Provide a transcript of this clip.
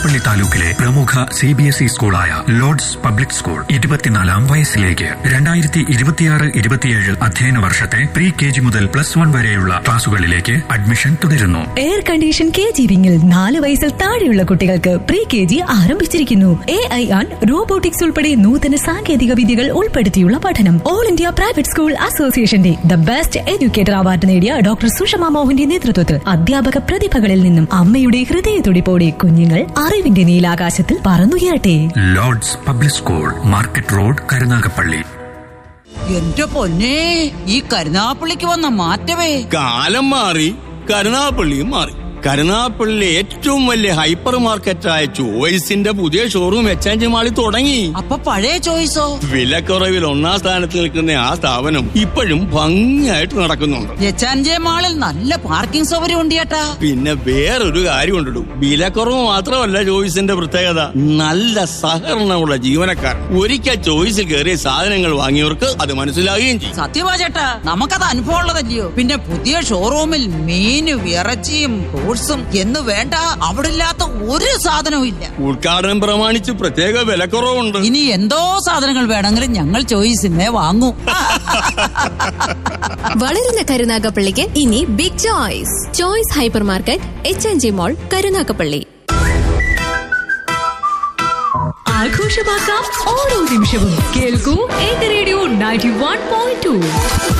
കരുനാഗപ്പള്ളി താലൂക്കിലെ പ്രമുഖ CBSE സ്കൂളായ Lord's public school 24ാം വയസ്സിലേക്ക് 2026-27 അധ്യയന വർഷത്തെ പ്രീ KG മുതൽ +1 വരെയുള്ള ക്ലാസുകളിലേക്ക് അഡ്മിഷൻ തുടരുന്നു. എയർ കണ്ടീഷൻ KG വിങ്ങിൽ 4 വയസ്സിൽ താഴെയുള്ള കുട്ടികൾക്ക് പ്രീ KG ആരംഭിച്ചിരിക്കുന്നു. AI ആൻഡ് റോബോട്ടിക്സ് ഉൾപ്പെടെ നൂതന സാങ്കേതിക വിദ്യകൾ ഉൾപ്പെടുത്തിയുള്ള പഠനം. ഓൾ ഇന്ത്യ പ്രൈവറ്റ് സ്കൂൾ അസോസിയേഷന്റെ ദ ബെസ്റ്റ് എഡ്യൂക്കേറ്റർ അവാർഡ് നേടിയ ഡോക്ടർ സുഷമ മോഹന്റെ നേതൃത്വത്തിൽ അധ്യാപക പ്രതിഭകളിൽ നിന്നും അമ്മയുടെ ഹൃദയത്തുടിപ്പോടെ കുഞ്ഞുങ്ങൾ അറിവിന്റെ നീലാകാശത്തിൽ പറന്നുയരട്ടെ. Lord's public school, market road, Karunagappally. എന്റെ പൊന്നേ, ഈ കരുനാഗപ്പള്ളിക്ക് വന്ന മാറ്റമേ. കാലം മാറി, കരുനാഗപ്പള്ളിയും മാറി. കരുനാഗപ്പള്ളിയിലെ ഏറ്റവും വലിയ ഹൈപ്പർ മാർക്കറ്റായ ചോയ്സിന്റെ പുതിയ ഷോറൂം എക്സ്ചേഞ്ച് മാളിൽ തുടങ്ങി. അപ്പൊ പഴയ ചോയ്സോ? വിലക്കുറവിൽ 1ാം സ്ഥാനത്ത് നിൽക്കുന്ന ആ സ്ഥാപനം ഇപ്പോഴും ഭംഗിയായിട്ട് നടക്കുന്നുണ്ട്. എക്സ്ചേഞ്ച് മാളിൽ നല്ല പാർക്കിംഗ് സൗകര്യം ഉണ്ട് ചേട്ടാ. പിന്നെ വേറൊരു കാര്യം ഉണ്ടല്ലോ, വിലക്കുറവ് മാത്രമല്ല ചോയ്സിന്റെ പ്രത്യേകത, നല്ല സഹകരണമുള്ള ജീവനക്കാർ. ഒരിക്കൽ ചോയ്സിൽ കയറിയ സാധനങ്ങൾ വാങ്ങിയവർക്ക് അത് മനസ്സിലാകുകയും ചെയ്യും. സത്യമാ ചേട്ടാ, നമുക്കത് അനുഭവം ഉള്ളതല്ലയോ. പിന്നെ പുതിയ ഷോറൂമിൽ മീനും ഇറച്ചിയും ഫ്രൂട്ട്സും എന്ന് വേണ്ട, അവിടെ ഇല്ലാത്ത ഒരു സാധനവും ഇല്ല. ഉദ്ഘാടനം പ്രമാണിച്ച് പ്രത്യേക വിലക്കുറവുണ്ട്. ഇനി എന്തോ സാധനങ്ങൾ വേണമെങ്കിലും ഞങ്ങൾ ചോയ്സിനെ വാങ്ങൂ. വളരുന്ന കരുനാഗപ്പള്ളിക്ക് ഇനി big choice. Choice hyper market, HNG മോൾ, കരുനാഗപ്പള്ളി. ആഘോഷമാക്കാം ഓരോ നിമിഷവും. കേൾക്കൂ റേഡിയോ 91.2.